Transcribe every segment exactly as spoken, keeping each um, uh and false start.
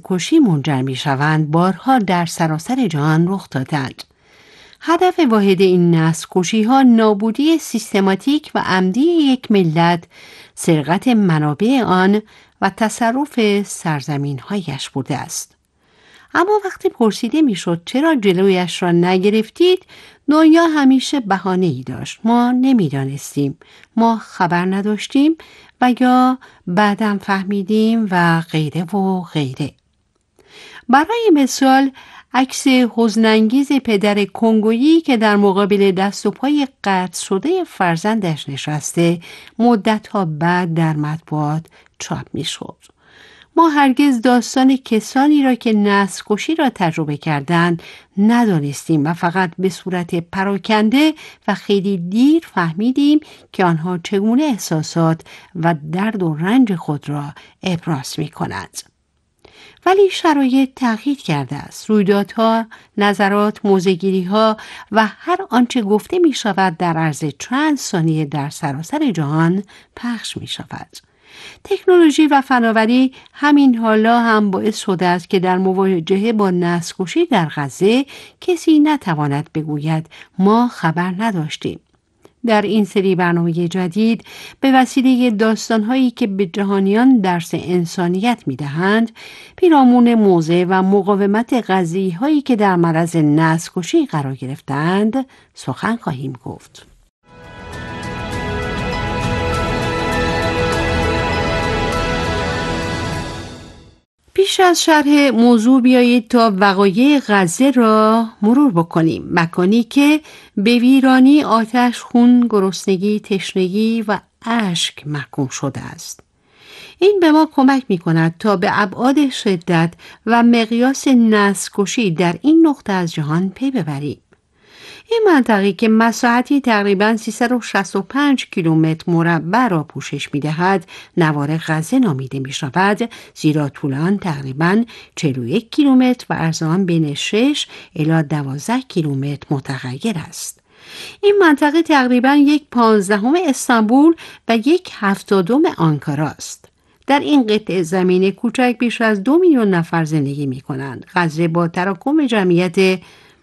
کشی منجر می شوند بارها در سراسر جهان رخ دادند. هدف واحد این نسل کشی ها نابودی سیستماتیک و عمدی یک ملت، سرقت منابع آن و تصرف سرزمین هایش بوده است. اما وقتی پرسیده می شد چرا جلویش را نگرفتید، دنیا همیشه بهانه ای داشت. ما نمی دانستیم، ما خبر نداشتیم و یا بعدم فهمیدیم و غیره و غیره. برای مثال عکس حزن‌انگیز پدر کنگویی که در مقابل دست و پای قطع شده فرزندش نشسته مدت‌ها بعد در مطبوعات چاپ می‌شد. ما هرگز داستان کسانی را که نسل کشی را تجربه کردند ندانستیم و فقط به صورت پراکنده و خیلی دیر فهمیدیم که آنها چگونه احساسات و درد و رنج خود را ابراز می‌کنند. ولی شرایط تغییر کرده است. رویدادها، نظرات، موضع‌گیری‌ها و هر آنچه گفته می شود در عرض چند ثانیه در سراسر جهان پخش می شود. تکنولوژی و فناوری همین حالا هم باعث شده است که در مواجهه با نسل کشی در غزه کسی نتواند بگوید ما خبر نداشتیم. در این سری برنامه جدید به وسیله داستان‌هایی که به جهانیان درس انسانیت می‌دهند، پیرامون موضع و مقاومت غزه‌ای‌هایی که در معرض نسل کشی قرار گرفتند سخن خواهیم گفت. پیش از شرح موضوع بیایید تا وقایع غزه را مرور بکنیم. مکانی که به ویرانی، آتش، خون، گرسنگی، تشنگی و اشک محکوم شده است. این به ما کمک می کند تا به ابعاد شدت و مقیاس نسل کشی در این نقطه از جهان پی ببریم. این منطقه که مساحتی تقریباً سیصد و شصت و پنج کیلومتر مربع را پوشش می‌دهد، نوار غزه نامیده می‌شود، زیرا طول آن تقریباً چهل و یک کیلومتر و عرض آن بین شش الی دوازده کیلومتر متغیر است. این منطقه تقریباً یک پانزدهم استانبول و یک هفتادم آنکارا است. در این قطعه زمین کوچک بیش از دو میلیون نفر زندگی می‌کنند. غزه با تراکم جمعیت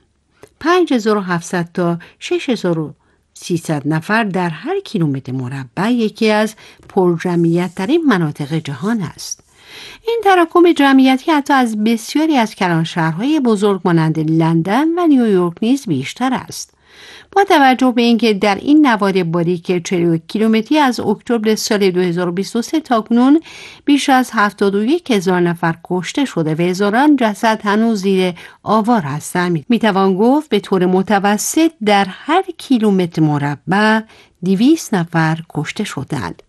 پنج هزار و هفتصد تا شش هزار و سیصد نفر در هر کیلومتر مربع یکی از پرجمعیت ترین مناطق جهان است. این تراکم جمعیتی حتی از بسیاری از کلانشهرهای بزرگ مانند لندن و نیویورک نیز بیشتر است. با توجه به اینکه در این نوار باریک چهل و یک کیلومتری از اکتبر سال دو هزار و بیست و سه تاکنون بیش از هفتاد و یک هزار نفر کشته شده و هزاران جسد هنوز زیر آوار هستند، میتوان گفت به طور متوسط در هر کیلومتر مربع دویست نفر کشته شدند.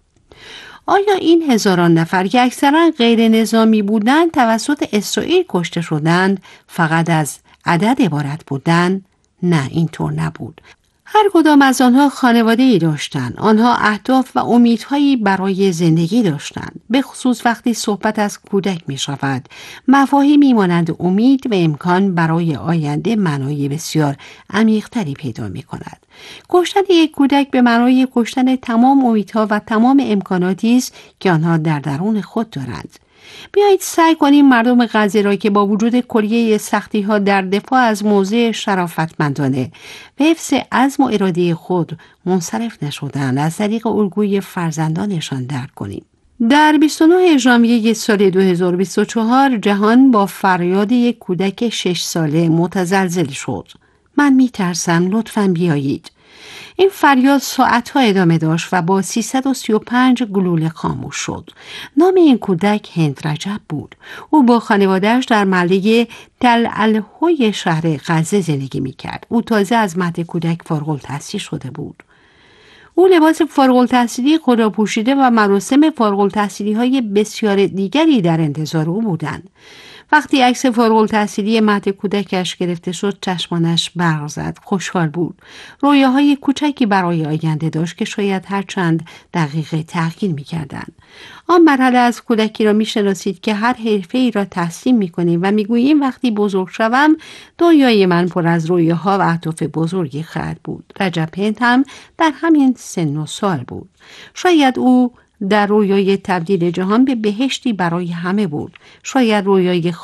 آیا این هزاران نفر که اکثرا غیر نظامی بودند توسط اسرائیل کشته شدند فقط از عدد عبارت بودند؟ نه، اینطور نبود. هر کدام از آنها خانواده‌ای داشتند. آنها اهداف و امیدهایی برای زندگی داشتند. به خصوص وقتی صحبت از کودک می شود، مفاهیمی مانند امید و امکان برای آینده معنای بسیار عمیق‌تری پیدا می کند. کشتن یک کودک به معنای کشتن تمام امیدها و تمام امکاناتی است که آنها در درون خود دارند. بیایید سعی کنیم مردم غزه را که با وجود کلیه سختی ها در دفاع از موضع شرافتمندانه و حفظ عزم و اراده خود منصرف نشدند از طریق الگوی فرزندانشان درک کنیم. در بیست و نه ژانویه سال دو هزار و بیست و چهار جهان با فریاد یک کودک شش ساله متزلزل شد. من می ترسم، لطفاً بیایید. این فریاد ساعتها ادامه داشت و با سیصد و سی و پنج گلوله خاموش شد. نام این کودک هند رجب بود. او با خانواده‌اش در محله تل الهوی شهر غزه زندگی می‌کرد. او تازه از مهد کودک فارغ التحصیل شده بود. او لباس فارغ التحصیلی خود را پوشیده و مراسم فارغ التحصیلی‌های بسیار دیگری در انتظار او بودند. وقتی عکس فارغ التحصیلی مهد کودکش گرفته شد چشمانش برق زد. خوشحال بود. رویاهای کوچکی برای آینده داشت که شاید هر چند دقیقه تغییر می‌کردند. آن مرحله از کودکی را می‌شناسید که هر حرفه‌ای را تسلیم می‌کنیم و می‌گوییم وقتی بزرگ شوم دنیای من پر از رویاها و اهداف بزرگی خواهد بود. رجب هند هم در همین سن و سال بود. شاید او در رویای تبدیل جهان به بهشتی برای همه بود. شاید رویای